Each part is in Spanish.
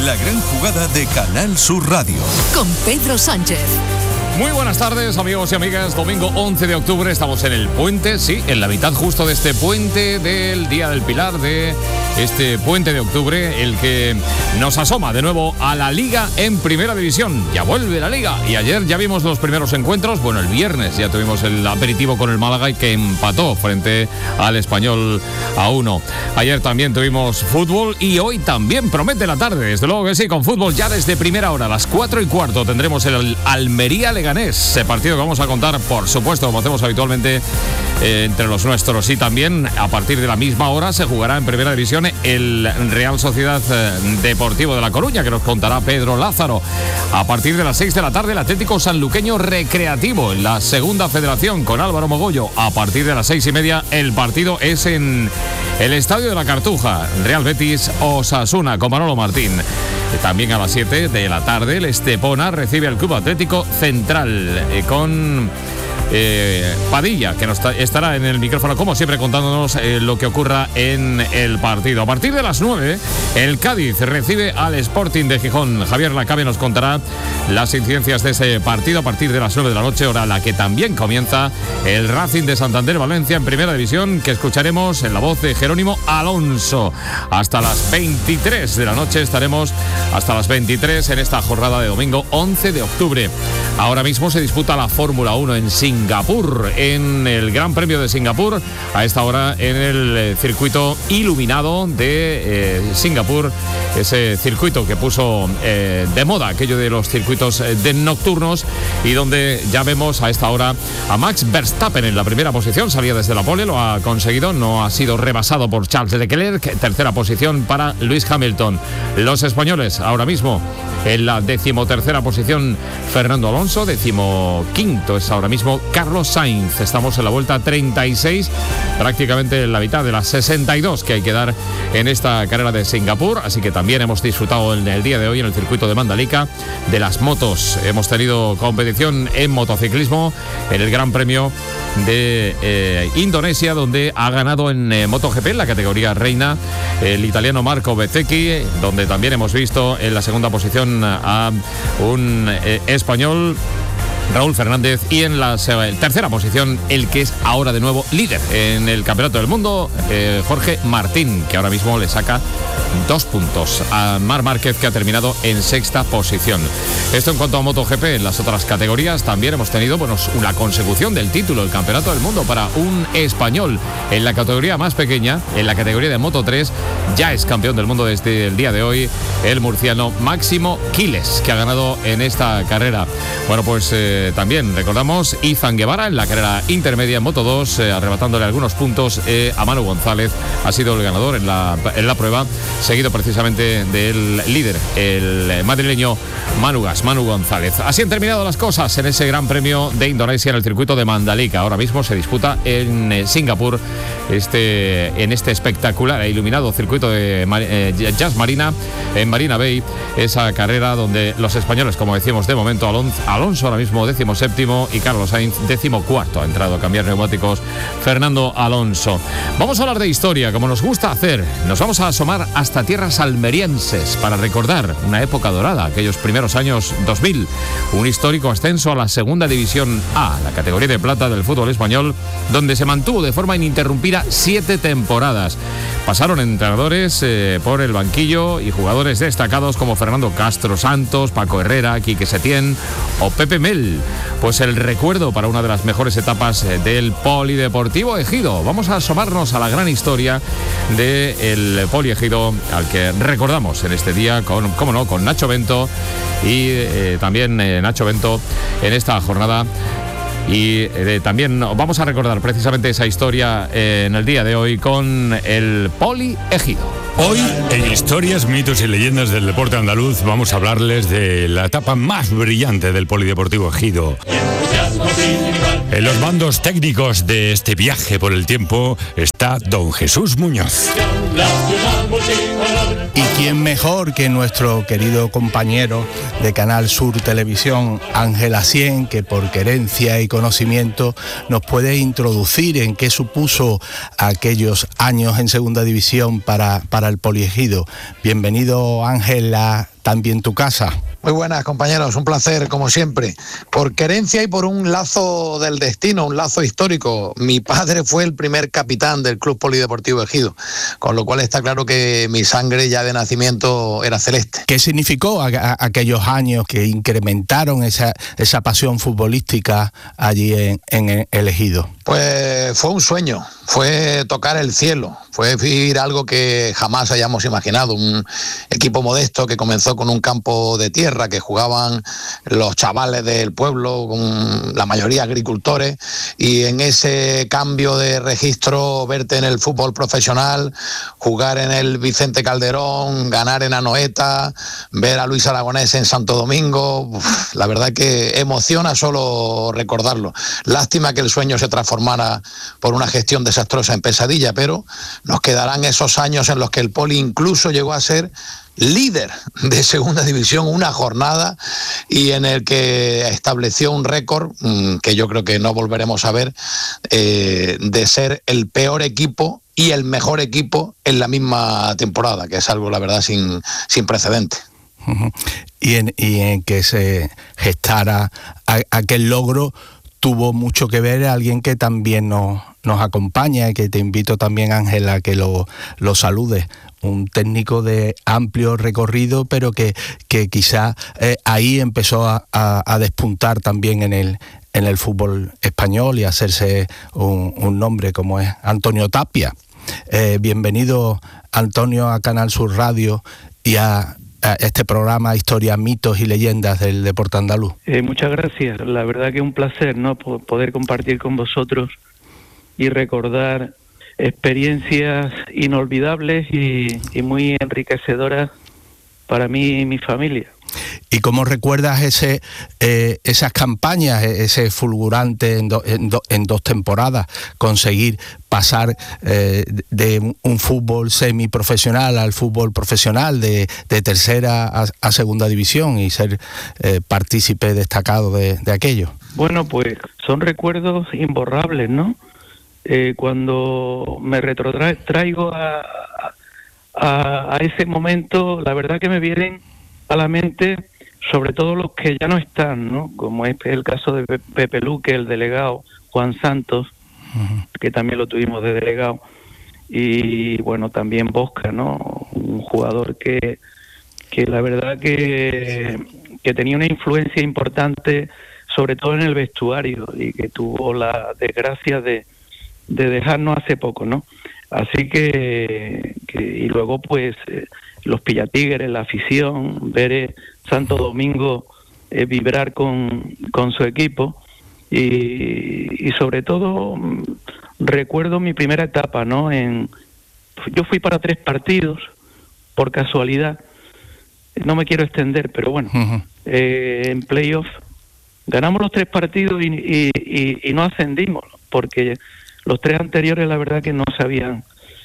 La gran jugada de Canal Sur Radio. Con Pedro Sánchez. Muy buenas tardes, amigos y amigas. Domingo 11 de octubre, estamos en el puente, sí, en la mitad justo de este puente del Día del Pilar, de este puente de octubre, el que nos asoma de nuevo a la Liga en Primera División. Ya vuelve la Liga y ayer ya vimos los primeros encuentros. Bueno, el viernes ya tuvimos el aperitivo con el Málaga y que empató frente al Español a 1. Ayer también tuvimos fútbol y hoy también promete la tarde, desde luego que sí, con fútbol ya desde primera hora, a las 4:15 tendremos el Almería Leganés, ese partido que vamos a contar, por supuesto, como hacemos habitualmente entre los nuestros. Y también a partir de la misma hora se jugará en Primera División el Real Sociedad Deportivo de La Coruña, que nos contará Pedro Lázaro. A partir de las 6 de la tarde el Atlético Sanluqueño Recreativo en la Segunda Federación con Álvaro Mogollo. A partir de las 6:30 el partido es en el Estadio de la Cartuja, Real Betis Osasuna con Manolo Martín. También a las 7 de la tarde el Estepona recibe al Club Atlético Central con Padilla, que nos estará en el micrófono como siempre contándonos lo que ocurra en el partido. A partir de las 9 el Cádiz recibe al Sporting de Gijón. Javier Lacabe nos contará las incidencias de ese partido a partir de las 9 de la noche, hora a la que también comienza el Racing de Santander Valencia en Primera División, que escucharemos en la voz de Jerónimo Alonso. Hasta las 23 de la noche estaremos hasta las 23 en esta jornada de domingo 11 de octubre. Ahora mismo se disputa la Fórmula 1 en Singapur, en el Gran Premio de Singapur, a esta hora en el circuito iluminado de Singapur, ese circuito que puso de moda aquello de los circuitos de nocturnos, y donde ya vemos a esta hora a Max Verstappen en la primera posición. Salía desde la pole, lo ha conseguido, no ha sido rebasado por Charles Leclerc. Tercera posición para Lewis Hamilton. Los españoles ahora mismo en la 13ª posición Fernando Alonso, 15º es ahora mismo Carlos Sainz. Estamos en la vuelta 36, prácticamente en la mitad de las 62 que hay que dar en esta carrera de Singapur. Así que también hemos disfrutado en el día de hoy en el circuito de Mandalika de las motos. Hemos tenido competición en motociclismo en el Gran Premio de Indonesia, donde ha ganado en MotoGP en la categoría reina el italiano Marco Bezzecchi, donde también hemos visto en la segunda posición a un español, Raúl Fernández, y en la tercera posición el que es ahora de nuevo líder en el Campeonato del Mundo, Jorge Martín, que ahora mismo le saca 2 puntos a Marc Márquez, que ha terminado en 6ª posición. Esto en cuanto a MotoGP. En las otras categorías también hemos tenido una consecución del título, el Campeonato del Mundo para un español en la categoría más pequeña, en la categoría de Moto3. Ya es campeón del mundo desde el día de hoy el murciano Máximo Quiles, que ha ganado en esta carrera. Bueno, pues también recordamos Izan Guevara en la carrera intermedia en Moto2, arrebatándole algunos puntos a Manu González. Ha sido el ganador en la prueba, seguido precisamente del líder, el madrileño Manu González. Así han terminado las cosas en ese Gran Premio de Indonesia en el circuito de Mandalika. Ahora mismo se disputa en Singapur en este espectacular e iluminado circuito de Jazz Marina en Marina Bay, esa carrera donde los españoles, como decimos de momento, Alonso ahora mismo 17º y Carlos Sainz 14º. Ha entrado a cambiar neumáticos Fernando Alonso. Vamos a hablar de historia, como nos gusta hacer. Nos vamos a asomar hasta tierras almerienses para recordar una época dorada, aquellos primeros años 2000, un histórico ascenso a la Segunda División A, la categoría de plata del fútbol español, donde se mantuvo de forma ininterrumpida 7 temporadas. Pasaron entrenadores por el banquillo y jugadores destacados como Fernando Castro Santos, Paco Herrera, Quique Setién o Pepe Mel. Pues el recuerdo para una de las mejores etapas del Polideportivo Ejido. Vamos a asomarnos a la gran historia del Poli Ejido, al que recordamos en este día con Nacho Bento, y también Nacho Bento en esta jornada. Y también vamos a recordar precisamente esa historia en el día de hoy con el Poli Ejido. Hoy, en Historias, Mitos y Leyendas del Deporte Andaluz, vamos a hablarles de la etapa más brillante del Polideportivo Ejido. En los mandos técnicos de este viaje por el tiempo está don Jesús Muñoz. ¿Y quién mejor que nuestro querido compañero de Canal Sur Televisión, Ángel Asien, que por querencia y conocimiento nos puede introducir en qué supuso aquellos años en Segunda División para el Poliejido? Bienvenido, Ángel, a también tu casa. Muy buenas, compañeros, un placer como siempre. Por querencia y por un lazo del destino, un lazo histórico. Mi padre fue el primer capitán del Club Polideportivo Ejido, con lo cual está claro que mi sangre ya de nacimiento era celeste. ¿Qué significó aquellos años que incrementaron esa pasión futbolística allí en el Ejido? Pues fue un sueño, fue tocar el cielo, fue vivir algo que jamás hayamos imaginado. Un equipo modesto que comenzó con un campo de tierra, que jugaban los chavales del pueblo, con la mayoría agricultores, y en ese cambio de registro verte en el fútbol profesional, jugar en el Vicente Calderón, ganar en Anoeta, ver a Luis Aragonés en Santo Domingo, la verdad que emociona solo recordarlo. Lástima que el sueño se transformara por una gestión desastrosa en pesadilla, pero nos quedarán esos años en los que el Poli incluso llegó a ser líder de segunda división una jornada y en el que estableció un récord que yo creo que no volveremos a ver, de ser el peor equipo y el mejor equipo en la misma temporada, que es algo, la verdad, sin precedentes. Y en que se gestara aquel logro tuvo mucho que ver alguien que también nos acompaña y que te invito también, Ángela, a que lo saludes. Un técnico de amplio recorrido, pero que quizá ahí empezó a despuntar también en el fútbol español y a hacerse un nombre, como es Antonio Tapia. Bienvenido, Antonio, a Canal Sur Radio y a este programa Historias, Mitos y Leyendas del Deporte Andaluz. Muchas gracias. La verdad que es un placer, ¿no?, poder compartir con vosotros y recordar experiencias inolvidables y muy enriquecedoras para mí y mi familia. ¿Y cómo recuerdas esas campañas, ese fulgurante en dos temporadas, conseguir pasar de un fútbol semiprofesional al fútbol profesional, de tercera a segunda división, y ser partícipe destacado de aquello? Bueno, pues son recuerdos imborrables, ¿no? Cuando me retrotraigo a ese momento, la verdad que me vienen a la mente sobre todo los que ya no están, ¿no? Como es el caso de Pepe Luque, el delegado, Juan Santos, que también lo tuvimos de delegado, y bueno, también Bosca, ¿no? Un jugador que la verdad que tenía una influencia importante, sobre todo en el vestuario, y que tuvo la desgracia de dejarnos hace poco, ¿no? Así que y luego pues los Pillatigres, la afición, ver Santo Domingo vibrar con su equipo, y sobre todo recuerdo mi primera etapa, ¿no? Yo fui para 3 partidos por casualidad, no me quiero extender, pero bueno, en playoff ganamos los 3 partidos y no ascendimos, porque los 3 anteriores la verdad que no se habían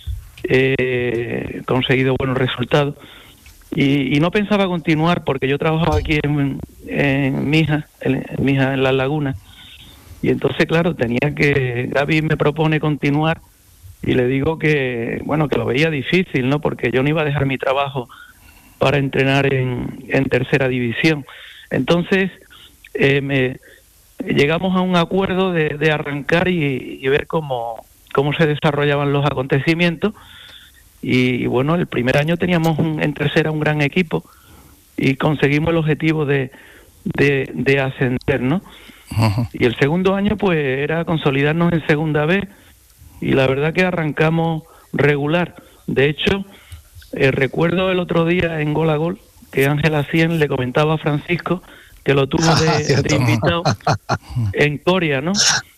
conseguido buenos resultados, y no pensaba continuar porque yo trabajaba aquí en Mija, en La Laguna, y entonces claro, Gaby me propone continuar, y le digo que bueno, que lo veía difícil, ¿no? Porque yo no iba a dejar mi trabajo para entrenar en tercera división. Entonces llegamos a un acuerdo de arrancar y ver cómo se desarrollaban los acontecimientos, y bueno, el primer año teníamos en tercera un gran equipo y conseguimos el objetivo de ascender, ¿no? Y el segundo año pues era consolidarnos en segunda B, y la verdad que arrancamos regular. De hecho, recuerdo el otro día en Gol a Gol que Ángela Sien le comentaba a Francisco que lo tuvo de invitado en Coria, ¿no?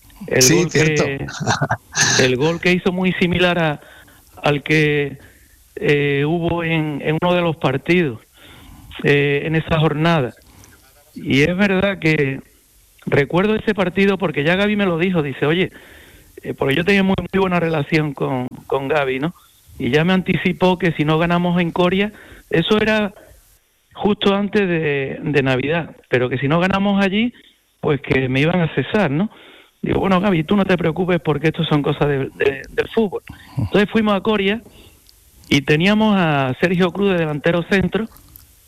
El gol que hizo muy similar al que hubo en uno de los partidos en esa jornada. Y es verdad que recuerdo ese partido porque ya Gaby me lo dijo, dice, oye, porque yo tenía muy buena relación con Gaby, ¿no? Y ya me anticipó que si no ganamos en Coria, eso era justo antes de Navidad, pero que si no ganamos allí, pues que me iban a cesar, ¿no? Digo, bueno, Gaby, tú no te preocupes porque esto son cosas del fútbol. Entonces fuimos a Coria y teníamos a Sergio Cruz de delantero centro,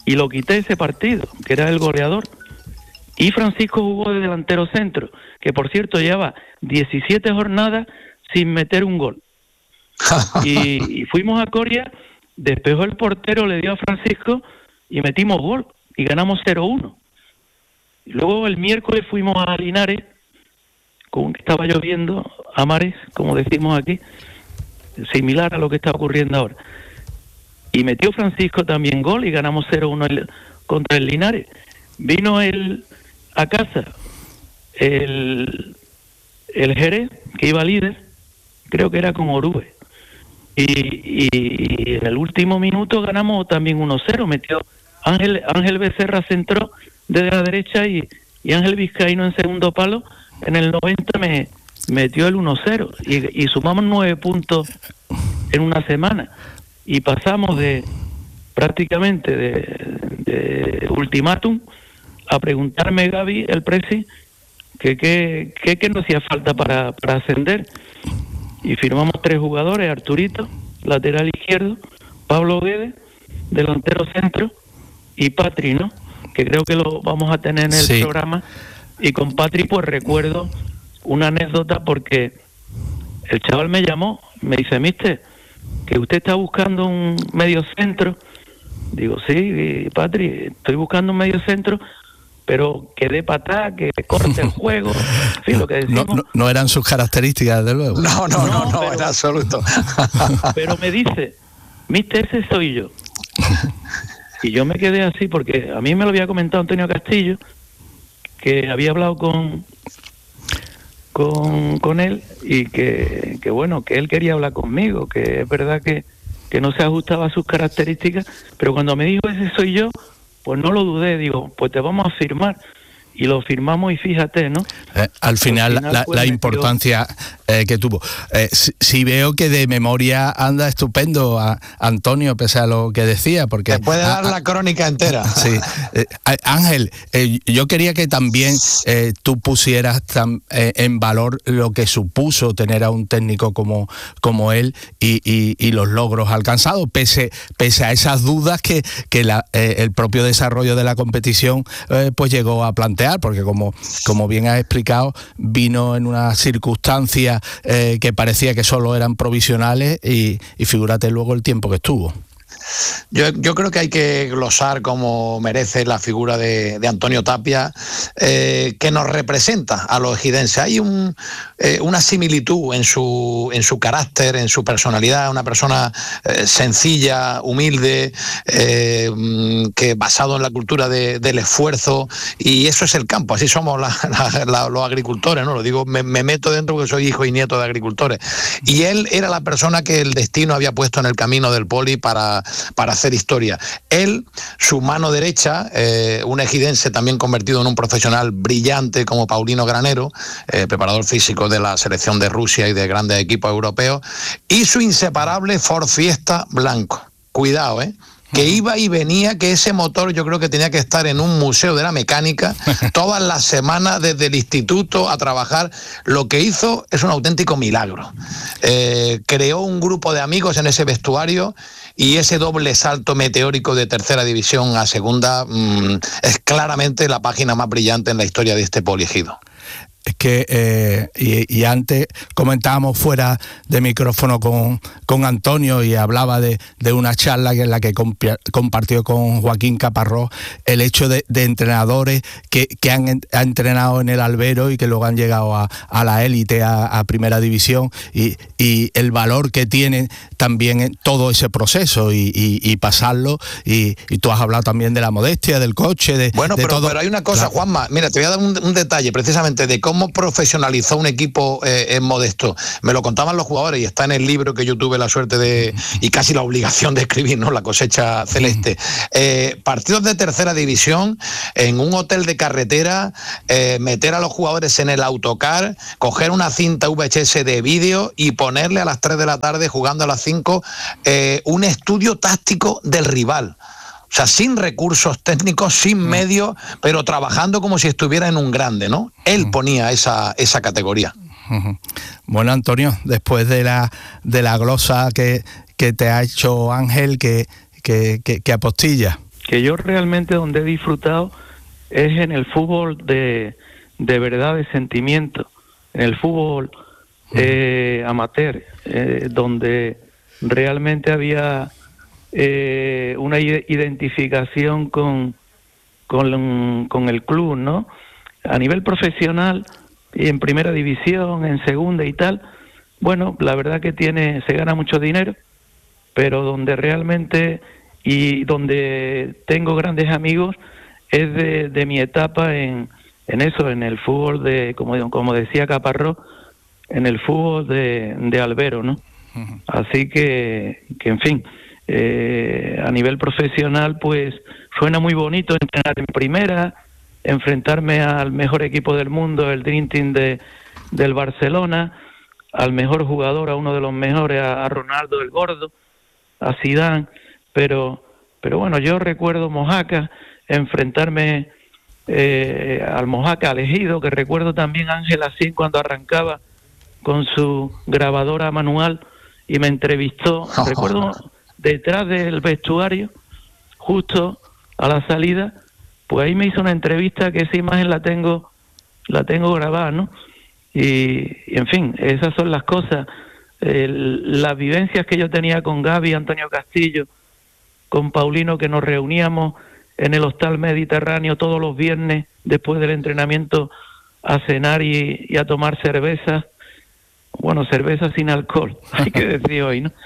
y lo quité ese partido, que era el goleador. Y Francisco jugó de delantero centro, que por cierto lleva 17 jornadas sin meter un gol. Y fuimos a Coria, despejó el portero, le dio a Francisco y metimos gol y ganamos 0-1. Y luego el miércoles fuimos a Linares, con que estaba lloviendo, a mares, como decimos aquí, similar a lo que está ocurriendo ahora. Y metió Francisco también gol y ganamos 0-1 contra el Linares. Vino a casa el Jerez, que iba líder, creo que era con Orube, y en el último minuto ganamos también 1-0, metió Ángel Becerra, centró desde la derecha, y Ángel Vizcaíno en segundo palo, en el 90 me metió el 1-0, y sumamos 9 puntos en una semana, y pasamos prácticamente de ultimátum a preguntarme, Gaby, el presi, que no hacía falta para ascender. Y firmamos 3 jugadores: Arturito, lateral izquierdo, Pablo Guedes, delantero centro, y Patri, ¿no? Que creo que lo vamos a tener en el programa. Y con Patri, pues recuerdo una anécdota, porque el chaval me llamó, me dice: mister, que usted está buscando un medio centro. Digo: sí, Patri, estoy buscando un medio centro, pero que dé patada, que corte el juego, en fin, lo que decimos. No eran sus características, desde luego. No, pero, en absoluto. Pero me dice: mister, ese soy yo. Y yo me quedé así, porque a mí me lo había comentado Antonio Castillo, que había hablado con él, y que bueno, que él quería hablar conmigo, que es verdad que no se ajustaba a sus características, pero cuando me dijo ese soy yo, pues no lo dudé, digo, pues te vamos a firmar. Y lo firmamos, y fíjate, ¿no? Al final la importancia que tuvo. Si veo que de memoria anda estupendo Antonio, pese a lo que decía, porque... Te puede dar la crónica entera. Sí. Ángel, yo quería que también tú pusieras en valor lo que supuso tener a un técnico como él y los logros alcanzados, pese a esas dudas que el propio desarrollo de la competición pues llegó a plantear, porque como bien has explicado, vino en una circunstancia que parecía que solo eran provisionales, y figúrate luego el tiempo que estuvo. Yo creo que hay que glosar como merece la figura de Antonio Tapia, que nos representa a los ejidenses. Hay una similitud en su carácter, en su personalidad, una persona sencilla, humilde, que basado en la cultura del esfuerzo, y eso es el campo, así somos los agricultores, ¿no? Lo digo, me meto dentro porque soy hijo y nieto de agricultores. Y él era la persona que el destino había puesto en el camino del Poli para hacer historia. Él, su mano derecha, un ejidense también convertido en un profesional brillante como Paulino Granero, preparador físico de la selección de Rusia y de grandes equipos europeos, y su inseparable Ford Fiesta blanco. Cuidado, que iba y venía, que ese motor yo creo que tenía que estar en un museo de la mecánica todas las semanas desde el instituto a trabajar. Lo que hizo es un auténtico milagro. Creó un grupo de amigos en ese vestuario, y ese doble salto meteórico de tercera división a segunda es claramente la página más brillante en la historia de este Poli Ejido. Es que, y antes comentábamos fuera de micrófono con Antonio, y hablaba de una charla en la que compartió con Joaquín Caparrós el hecho de entrenadores que han entrenado en el albero y que luego han llegado a la élite, a primera división, y el valor que tienen también en todo ese proceso y pasarlo, y tú has hablado también de la modestia, del coche, todo. Pero hay una cosa, claro. Juanma, mira, te voy a dar un detalle precisamente de cómo profesionalizó un equipo en Modesto. Me lo contaban los jugadores, y está en el libro que yo tuve la suerte y casi la obligación de escribir, ¿no? La cosecha celeste. Partidos de tercera división, en un hotel de carretera, meter a los jugadores en el autocar, coger una cinta VHS de vídeo y ponerle a las 3 de la tarde, jugando a las 5, un estudio táctico del rival. O sea, sin recursos técnicos, sin medios, pero trabajando como si estuviera en un grande, ¿no? Él ponía esa categoría. Bueno, Antonio, después de la glosa que te ha hecho Ángel, que apostilla. que yo realmente donde he disfrutado es en el fútbol de verdad, de sentimiento, en el fútbol amateur, donde realmente había una identificación con el club, ¿no? A nivel profesional y en primera división, en segunda y tal, bueno, la verdad que se gana mucho dinero, pero donde realmente y donde tengo grandes amigos es de mi etapa en eso, en el fútbol como decía Caparrós, en el fútbol de albero, ¿no? Uh-huh. Así que en fin, a nivel profesional pues suena muy bonito entrenar en primera, enfrentarme al mejor equipo del mundo, el Dream Team del Barcelona, al mejor jugador, a uno de los mejores, a Ronaldo el Gordo, a Zidane, pero bueno, yo recuerdo Mojácar, enfrentarme al Mojácar, al Ejido, que recuerdo también a Ángel Asín cuando arrancaba con su grabadora manual y me entrevistó, recuerdo detrás del vestuario, justo a la salida, pues ahí me hizo una entrevista que esa imagen la tengo grabada, ¿no? Y en fin, esas son las cosas, las vivencias que yo tenía con Gaby, Antonio Castillo, con Paulino, que nos reuníamos en el Hostal Mediterráneo todos los viernes después del entrenamiento a cenar y a tomar cervezas. Bueno, cerveza sin alcohol, hay que decir hoy, ¿no?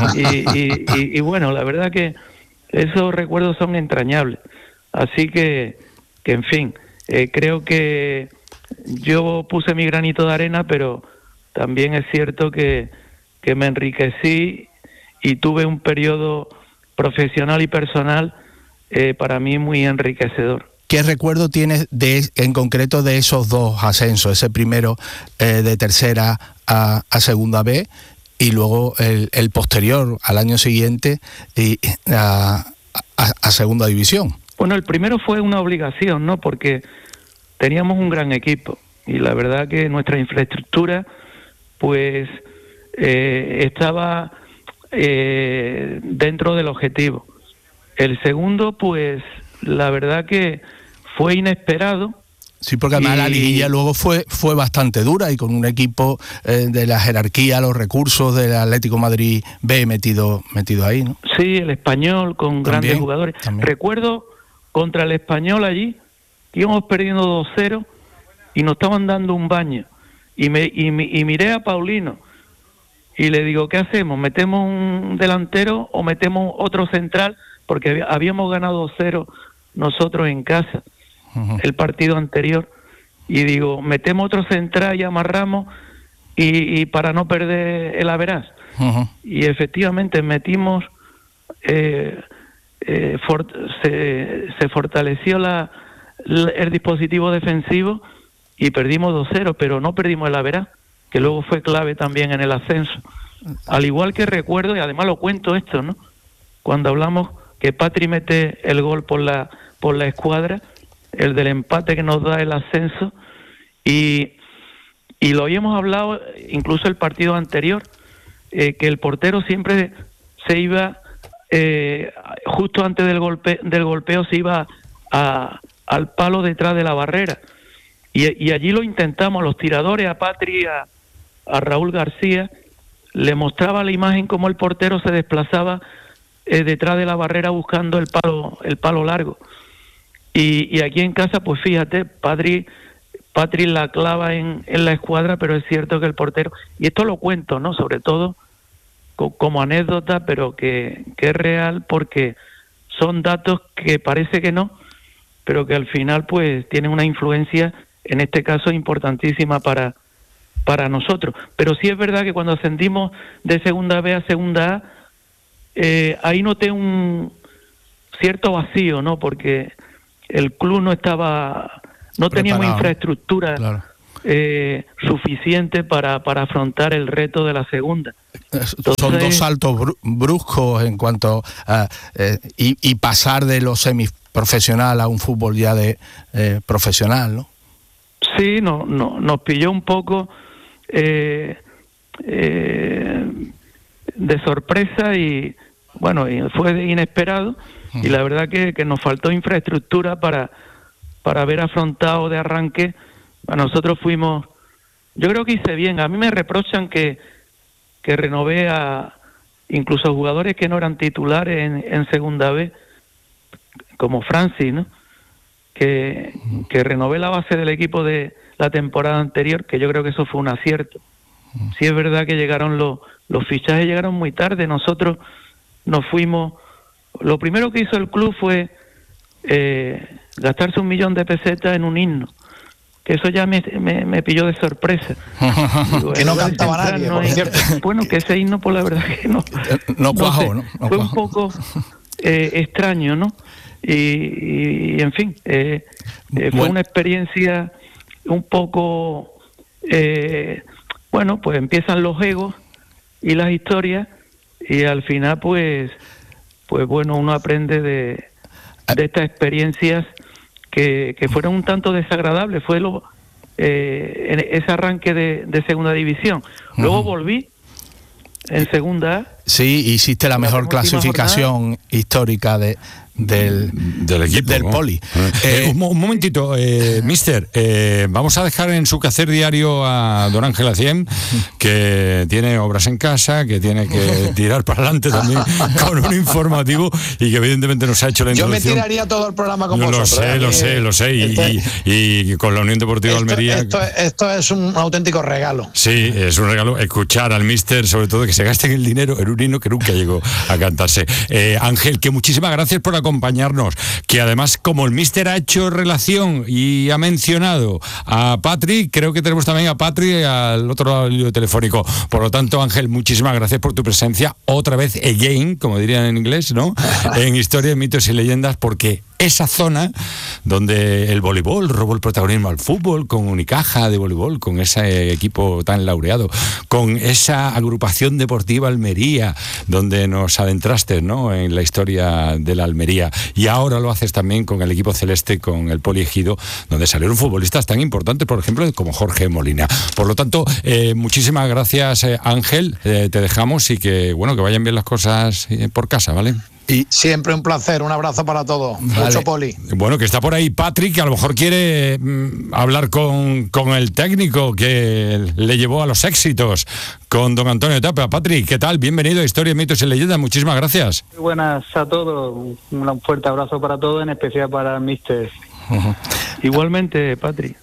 Y bueno, la verdad que esos recuerdos son entrañables. Así que en fin, creo que yo puse mi granito de arena, pero también es cierto que me enriquecí y tuve un periodo profesional y personal para mí muy enriquecedor. ¿Qué recuerdo tienes en concreto de esos dos ascensos? Ese primero de tercera a segunda B y luego el posterior al año siguiente y a segunda división. Bueno, el primero fue una obligación, ¿no? Porque teníamos un gran equipo y la verdad que nuestra infraestructura pues estaba dentro del objetivo. El segundo pues la verdad que fue inesperado. Sí, porque además la liguilla luego fue bastante dura y con un equipo de la jerarquía, los recursos del Atlético Madrid B metido ahí, ¿no? Sí, el Español con grandes jugadores. También. Recuerdo contra el Español allí, íbamos perdiendo 2-0 y nos estaban dando un baño. Y miré a Paulino y le digo, ¿qué hacemos? ¿Metemos un delantero o metemos otro central? Porque habíamos ganado 2-0 nosotros en casa. Uh-huh. El partido anterior, y digo, metemos otro central y amarramos y para no perder el averaz. Uh-huh. Y efectivamente metimos, se fortaleció el dispositivo defensivo y perdimos 2-0, pero no perdimos el averaz, que luego fue clave también en el ascenso. Al igual que recuerdo, y además lo cuento esto, ¿no? Cuando hablamos que Patri mete el gol por la escuadra, el del empate que nos da el ascenso, y lo habíamos hablado incluso el partido anterior, que el portero siempre se iba justo antes del golpeo se iba al palo detrás de la barrera, y allí lo intentamos, los tiradores, a Patri, a Raúl García, le mostraba la imagen como el portero se desplazaba detrás de la barrera buscando el palo largo. Y aquí en casa, pues fíjate, Patri la clava en la escuadra, pero es cierto que el portero, y esto lo cuento, ¿no? Sobre todo como anécdota, pero que es real, porque son datos que parece que no, pero que al final pues tienen una influencia, en este caso importantísima para nosotros. Pero sí es verdad que cuando ascendimos de segunda B a segunda A, ahí noté un cierto vacío, ¿no? Porque el club no teníamos infraestructura, claro, suficiente para afrontar el reto de la segunda. Entonces, son dos saltos bruscos en cuanto a y pasar de lo semiprofesional a un fútbol ya de profesional, ¿no? Sí, nos pilló un poco de sorpresa y bueno, fue inesperado, y la verdad que nos faltó infraestructura para haber afrontado de arranque. Nosotros fuimos, yo creo que hice bien. A mí me reprochan que renové a incluso jugadores que no eran titulares en segunda B, como Francis, ¿no? Que renové la base del equipo de la temporada anterior, que yo creo que eso fue un acierto. Sí es verdad que llegaron los fichajes llegaron muy tarde. Nosotros nos fuimos, lo primero que hizo el club fue gastarse 1 millón de pesetas en un himno, que eso ya me pilló de sorpresa. Digo, que no cantaba nadie, por cierto. Bueno, que ese himno, pues la verdad que no cuajó, sé, fue un poco extraño, ¿no? Y en fin, fue una experiencia un poco, bueno, pues empiezan los egos y las historias, y al final pues bueno, uno aprende de estas experiencias que fueron un tanto desagradables. Fue en ese arranque de segunda división. Luego volví en segunda A. Sí, hiciste la mejor clasificación histórica del equipo, del Poli. Un momentito, mister, vamos a dejar en su quehacer diario a don Ángel Acien, que tiene obras en casa, que tiene que tirar para adelante también con un informativo, y que evidentemente nos ha hecho la introducción. Yo me tiraría todo el programa con vosotros. Lo sé, y con la Unión Deportiva Almería. Esto es un auténtico regalo. Sí, es un regalo escuchar al mister, sobre todo que se gasten el dinero en un himno que nunca llegó a cantarse. Ángel, que muchísimas gracias por acompañarnos, que además, como el míster ha hecho relación y ha mencionado a Patri, creo que tenemos también a Patri al otro lado del hilo telefónico. Por lo tanto, Ángel, muchísimas gracias por tu presencia otra vez, again, como dirían en inglés, ¿no? En Historias, Mitos y Leyendas, porque esa zona donde el voleibol robó el protagonismo al fútbol, con Unicaja de voleibol, con ese equipo tan laureado, con esa agrupación deportiva Almería, donde nos adentraste, ¿no?, en la historia de la Almería, y ahora lo haces también con el equipo celeste, con el Poli Ejido, donde salieron futbolistas tan importantes, por ejemplo, como Jorge Molina. Por lo tanto, muchísimas gracias, Ángel, te dejamos, y que, bueno, que vayan bien las cosas por casa, ¿vale? Y siempre un placer, un abrazo para todos. Vale. Mucho Poli. Bueno, que está por ahí Patrick, que a lo mejor quiere hablar con el técnico que le llevó a los éxitos, con don Antonio Tapia. Patrick, ¿qué tal? Bienvenido a Historias, Mitos y Leyendas. Muchísimas gracias. Muy buenas a todos. Un fuerte abrazo para todos, en especial para el míster. Igualmente, Patrick.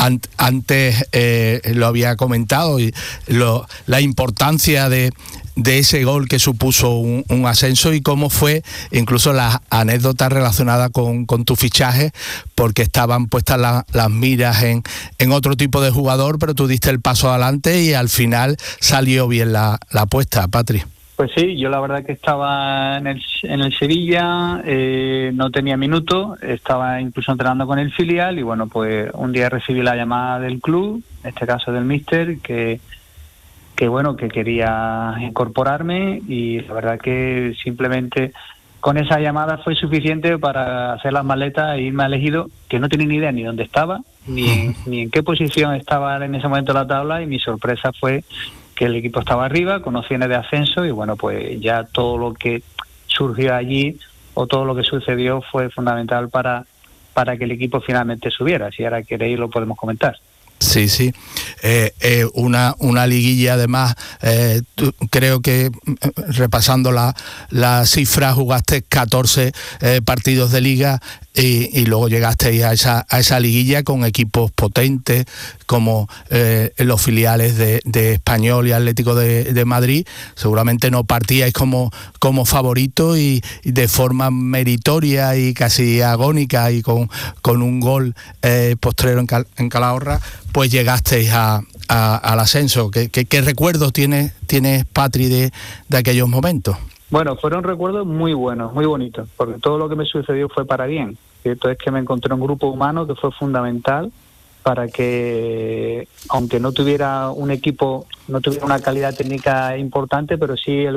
Antes lo había comentado, y la importancia de ese gol que supuso un ascenso, y cómo fue incluso las anécdotas relacionadas con tu fichaje, porque estaban puestas las miras en otro tipo de jugador, pero tú diste el paso adelante y al final salió bien la apuesta, Patri. Pues sí, yo la verdad que estaba en el Sevilla, no tenía minutos, estaba incluso entrenando con el filial, y bueno, pues un día recibí la llamada del club, en este caso del míster, que bueno, que quería incorporarme, y la verdad que simplemente con esa llamada fue suficiente para hacer las maletas e irme a Ejido, que no tenía ni idea ni dónde estaba, ni en qué posición estaba en ese momento la tabla, y mi sorpresa fue que el equipo estaba arriba, con opciones de ascenso, y bueno, pues ya todo lo que surgió allí, o todo lo que sucedió, fue fundamental para que el equipo finalmente subiera. Si ahora queréis lo podemos comentar. Sí, sí. Una liguilla, además, creo que repasando la cifra, jugaste 14 partidos de liga, y luego llegasteis a esa liguilla con equipos potentes como los filiales de Español y Atlético de Madrid. Seguramente no partíais como favoritos, y de forma meritoria y casi agónica, y con un gol postrero en Calahorra, pues llegasteis al ascenso. ¿Qué recuerdos tienes, Patri, de aquellos momentos? Bueno, fueron recuerdos muy buenos, muy bonitos, porque todo lo que me sucedió fue para bien. Cierto es que me encontré un grupo humano que fue fundamental para que, aunque no tuviera un equipo, no tuviera una calidad técnica importante, pero sí el